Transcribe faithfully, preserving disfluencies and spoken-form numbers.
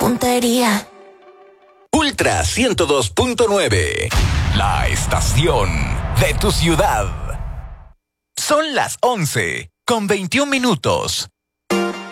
tontería. Ultra ciento dos punto nueve. La estación de tu ciudad. Son las once con veintiún minutos.